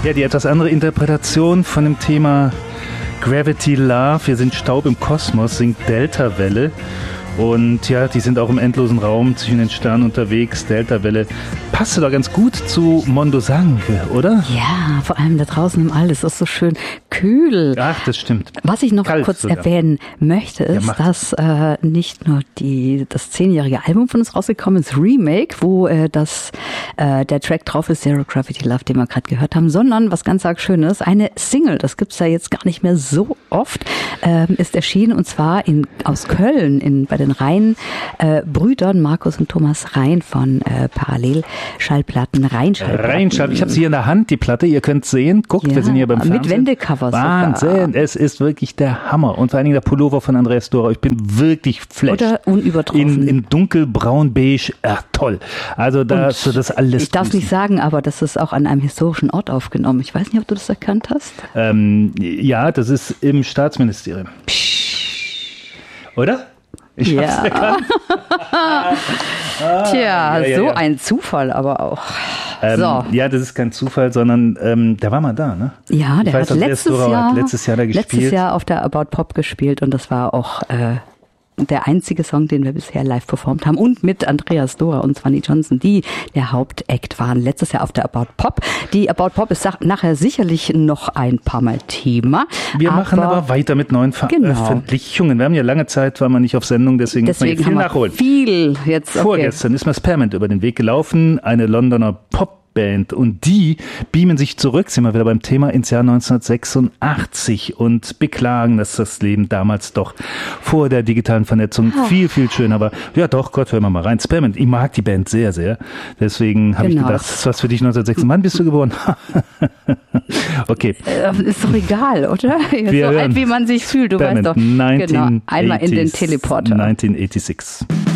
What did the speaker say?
Ja, die etwas andere Interpretation von dem Thema Gravity Love, wir sind Staub im Kosmos, singt Delta-Welle. Und ja, die sind auch im endlosen Raum zwischen den Sternen unterwegs. Delta-Welle passte doch ganz gut zu Mondo Sangue, oder? Ja, vor allem da draußen im All ist es so schön kühl. Ach, das stimmt. Was ich noch Kalt kurz sogar erwähnen möchte, ist, dass nicht nur das 10-jährige Album von uns rausgekommen ist, Remake, wo der Track drauf ist, Zero Gravity Love, den wir gerade gehört haben, sondern, was ganz arg schön ist, eine Single, das gibt's ja jetzt gar nicht mehr so oft, ist erschienen, und zwar aus Köln bei den Rhein-Brüdern, Markus und Thomas Rhein von Parallelschallplatten, Rheinschallplatten. Ich habe sie hier in der Hand, die Platte, ihr könnt sehen, guckt, ja, wir sind hier beim Fernsehen. Mit Wendecovers. Wahnsinn, sogar. Es ist wirklich der Hammer. Und vor allen Dingen der Pullover von Andreas Dora, ich bin wirklich flashed. Oder unübertroffen. In dunkelbraun, beige, toll. Also das alles. Ich darf es nicht sagen, aber das ist auch an einem historischen Ort aufgenommen. Ich weiß nicht, ob du das erkannt hast. Ja, das ist im Staatsministerium. Oder? Ich hab's erkannt. Tja, so ein Zufall aber auch. Ja, das ist kein Zufall, sondern der war mal da, ne? Ja, der hat letztes Jahr da gespielt. Letztes Jahr auf der About Pop gespielt, und das war auch der einzige Song, den wir bisher live performt haben, und mit Andreas Dora und Swanee Johnson, die der Hauptact waren letztes Jahr auf der About Pop. Die About Pop ist nachher sicherlich noch ein paar Mal Thema. Wir machen aber weiter mit neuen Veröffentlichungen. Wir haben ja lange Zeit, war man nicht auf Sendung, deswegen muss man hier viel nachholen. Viel jetzt. Vorgestern ist mir Spearmint über den Weg gelaufen, eine Londoner Popband, und die beamen sich zurück, sind wir wieder beim Thema, ins Jahr 1986 und beklagen, dass das Leben damals doch vor der digitalen Vernetzung viel, viel schöner war. Ja doch, Gott, hören wir mal rein. Spearmint, ich mag die Band sehr, sehr. Deswegen habe ich gedacht, das ist was für dich 1986. Wann bist du geboren? Okay. Ist doch egal, oder? So alt, wie man sich fühlt, du weißt doch. Genau, einmal in den Teleporter. 1986.